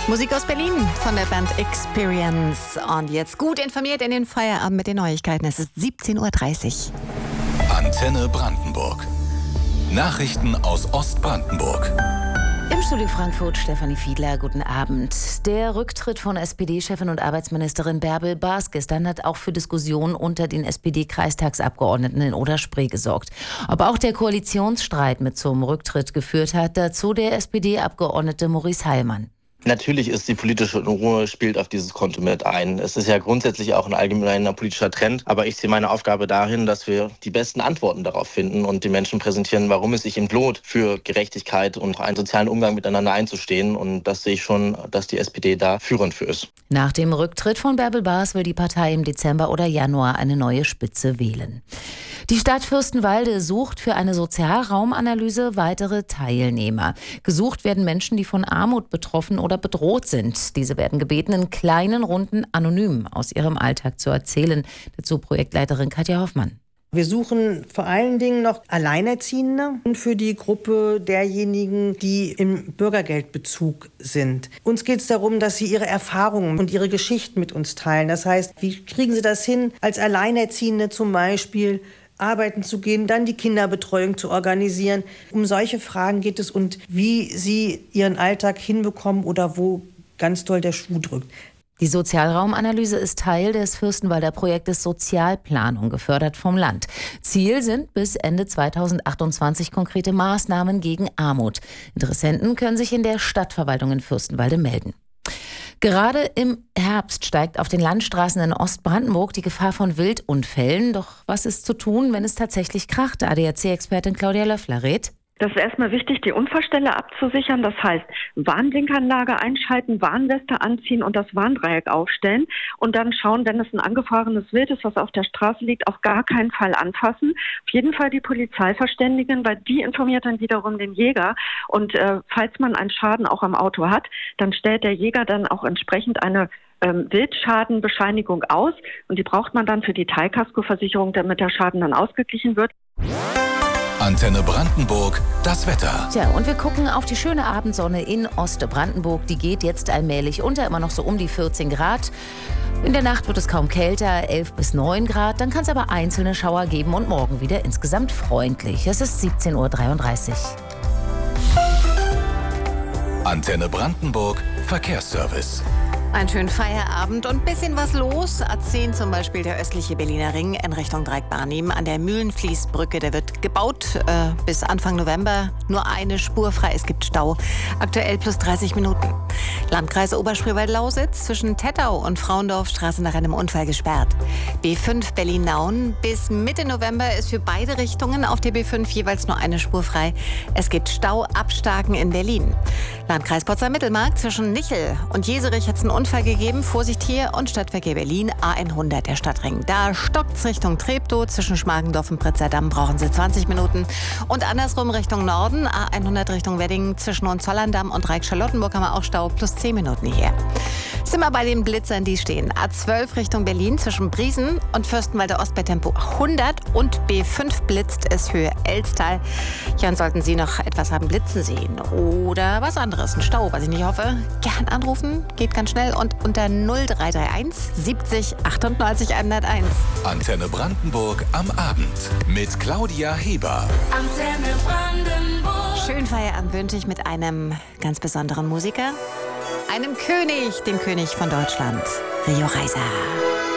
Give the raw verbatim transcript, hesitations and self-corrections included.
Musik aus Berlin von der Band Experience. Und jetzt gut informiert in den Feierabend mit den Neuigkeiten. Es ist siebzehn Uhr dreißig. Antenne Brandenburg. Nachrichten aus Ostbrandenburg. Im Studio Frankfurt Stefanie Fiedler, guten Abend. Der Rücktritt von S P D-Chefin und Arbeitsministerin Bärbel Bas gestern hat auch für Diskussionen unter den S P D-Kreistagsabgeordneten in Oder-Spree gesorgt. Ob auch der Koalitionsstreit mit zum Rücktritt geführt hat, dazu der S P D-Abgeordnete Maurice Heilmann. Natürlich ist die politische Unruhe, spielt auf dieses Konto mit ein. Es ist ja grundsätzlich auch ein allgemeiner politischer Trend, aber ich sehe meine Aufgabe darin, dass wir die besten Antworten darauf finden und den Menschen präsentieren, warum es sich ihm lohnt, für Gerechtigkeit und einen sozialen Umgang miteinander einzustehen. Und das sehe ich schon, dass die S P D da führend für ist. Nach dem Rücktritt von Bärbel Bas will die Partei im Dezember oder Januar eine neue Spitze wählen. Die Stadt Fürstenwalde sucht für eine Sozialraumanalyse weitere Teilnehmer. Gesucht werden Menschen, die von Armut betroffen oder bedroht sind. Diese werden gebeten, in kleinen Runden anonym aus ihrem Alltag zu erzählen. Dazu Projektleiterin Katja Hoffmann. Wir suchen vor allen Dingen noch Alleinerziehende und für die Gruppe derjenigen, die im Bürgergeldbezug sind. Uns geht es darum, dass sie ihre Erfahrungen und ihre Geschichten mit uns teilen. Das heißt, wie kriegen sie das hin, als Alleinerziehende zum Beispiel arbeiten zu gehen, dann die Kinderbetreuung zu organisieren. Um solche Fragen geht es und wie sie ihren Alltag hinbekommen oder wo ganz doll der Schuh drückt. Die Sozialraumanalyse ist Teil des Fürstenwalder Projektes Sozialplanung, gefördert vom Land. Ziel sind bis Ende zweitausendachtundzwanzig konkrete Maßnahmen gegen Armut. Interessenten können sich in der Stadtverwaltung in Fürstenwalde melden. Gerade im Herbst steigt auf den Landstraßen in Ostbrandenburg die Gefahr von Wildunfällen. Doch was ist zu tun, wenn es tatsächlich kracht? A D A C-Expertin Claudia Löffler rät. Das ist erstmal wichtig, die Unfallstelle abzusichern. Das heißt, Warnblinkanlage einschalten, Warnweste anziehen und das Warndreieck aufstellen. Und dann schauen, wenn es ein angefahrenes Wild ist, was auf der Straße liegt, auf gar keinen Fall anfassen. Auf jeden Fall die Polizei verständigen, weil die informiert dann wiederum den Jäger. Und äh, falls man einen Schaden auch am Auto hat, dann stellt der Jäger dann auch entsprechend eine ähm, Wildschadenbescheinigung aus. Und die braucht man dann für die Teilkaskoversicherung, damit der Schaden dann ausgeglichen wird. Antenne Brandenburg, das Wetter. Tja, und wir gucken auf die schöne Abendsonne in Ostbrandenburg. Die geht jetzt allmählich unter, immer noch so um die vierzehn Grad. In der Nacht wird es kaum kälter, elf bis neun Grad. Dann kann es aber einzelne Schauer geben und morgen wieder insgesamt freundlich. Es ist siebzehn Uhr dreiunddreißig. Antenne Brandenburg, Verkehrsservice. Einen schönen Feierabend und ein bisschen was los. A zehn zum Beispiel, der östliche Berliner Ring in Richtung Dreieck-Barnim an der Mühlenfließbrücke. Der wird gebaut äh, bis Anfang November. Nur eine Spur frei, es gibt Stau. Aktuell plus dreißig Minuten. Landkreis Oberspreewald-Lausitz zwischen Tettau und Frauendorfstraße nach einem Unfall gesperrt. B fünf Berlin-Nauen bis Mitte November ist für beide Richtungen auf der B fünf jeweils nur eine Spur frei. Es gibt Stau ab Starken in Berlin. Landkreis Potsdam-Mittelmark zwischen Nichel und Jeserich hat es einen Unfall gegeben. Vorsicht hier und Stadtverkehr Berlin A hundert, der Stadtring. Da stockt's Richtung Treptow. Zwischen Schmargendorf und Pritzerdamm brauchen Sie zwanzig Minuten. Und andersrum Richtung Norden, A hundert Richtung Wedding. Zwischen Hohenzollern-Damm und Reich-Charlottenburg haben wir auch Stau, plus zehn Minuten hier. Sind wir bei den Blitzern, die stehen. A zwölf Richtung Berlin zwischen Briesen und Fürstenwalder Ost bei Tempo hundert und B fünf blitzt es Höhe Elstal. Ja, und sollten Sie noch etwas haben blitzen sehen oder was anderes, ein Stau, was ich nicht hoffe, gern anrufen, geht ganz schnell und unter null drei drei eins siebzig achtundneunzig hunderteins. Antenne Brandenburg am Abend mit Claudia Heber. Antenne Brandenburg. Schönen Feierabend wünsche ich mit einem ganz besonderen Musiker, einem König, dem König von Deutschland, Rio Reiser.